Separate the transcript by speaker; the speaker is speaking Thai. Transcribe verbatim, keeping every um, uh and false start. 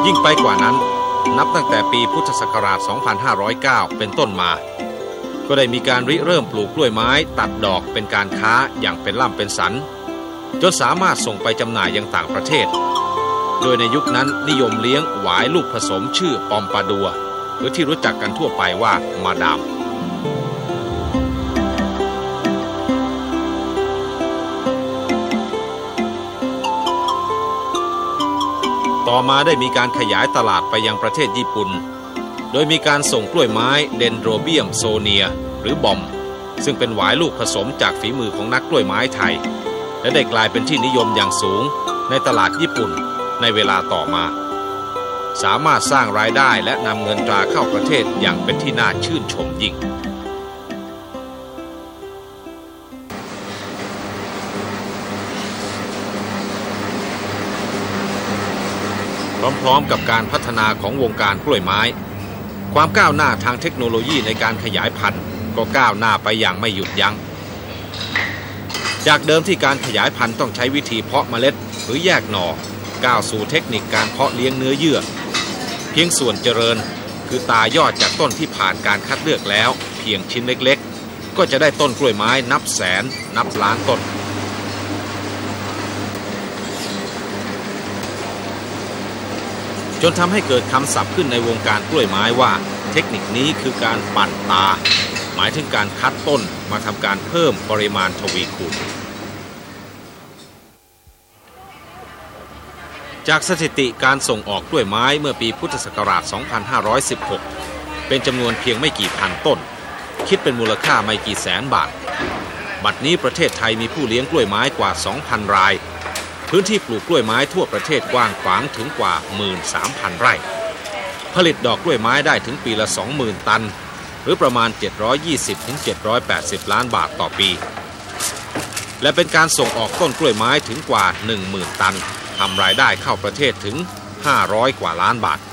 Speaker 1: ยิ่งไปกว่านั้นนับตั้งแต่ปีพุทธศักราช สองพันห้าร้อยเก้า เป็นต้นมาก็ได้มีการริเริ่มปลูกกล้วยไม้ตัดดอกเป็นการค้าอย่างเป็นล่ำเป็นสันจนสามารถส่งไปจำหน่ายยังต่างประเทศโดยในยุคนั้นนิยมเลี้ยงหวายลูกผสมชื่อปอมปาดัวหรือที่รู้จักกันทั่วไปว่ามาดามต่อมาได้มีการขยายตลาดไปยังประเทศญี่ปุ่นโดยมีการส่งกล้วยไม้เดนโดรเบียมโซเนียหรือบอมซึ่งเป็นหวายลูกผสมจากฝีมือของนักกล้วยไม้ไทยและได้กลายเป็นที่นิยมอย่างสูงในตลาดญี่ปุ่นในเวลาต่อมาสามารถสร้างรายได้และนำเงินตราเข้าประเทศอย่างเป็นที่น่าชื่นชมยิ่งพร้อมๆกับการพัฒนาของวงการกล้วยไม้ความก้าวหน้าทางเทคโนโลยีในการขยายพันธุ์ก็ก้าวหน้าไปอย่างไม่หยุดยั้งจากเดิมที่การขยายพันธุ์ต้องใช้วิธีเพาะเมล็ดหรือแยกหน่อก้าวสู่เทคนิคการเพาะเลี้ยงเนื้อเยื่อเพียงส่วนเจริญคือตายอดจากต้นที่ผ่านการคัดเลือกแล้วเพียงชิ้นเล็กๆก็จะได้ต้นกล้วยไม้นับแสนนับล้านต้นจนทำให้เกิดคำศัพท์ขึ้นในวงการกล้วยไม้ว่าเทคนิคนี้คือการปั่นตาหมายถึงการคัดต้นมาทำการเพิ่มปริมาณทวีคูณจากสถิติการส่งออกกล้วยไม้เมื่อปีพุทธศักราช สองพันห้าร้อยสิบหก เป็นจำนวนเพียงไม่กี่พันต้นคิดเป็นมูลค่าไม่กี่แสนบาทบัดนี้ประเทศไทยมีผู้เลี้ยงกล้วยไม้กว่า สองพัน รายพื้นที่ปลูกกล้วยไม้ทั่วประเทศกว้างขวางถึงกว่า หนึ่งหมื่นสามพัน ไร่ผลิตดอกกล้วยไม้ได้ถึงปีละ สองหมื่น ตันหรือประมาณ เจ็ดร้อยยี่สิบถึงเจ็ดร้อยแปดสิบ ล้านบาทต่อปีและเป็นการส่งออกต้นกล้วยไม้ถึงกว่า หนึ่งหมื่น ตันทำรายได้เข้าประเทศถึงห้าร้อยกว่าล้านบาท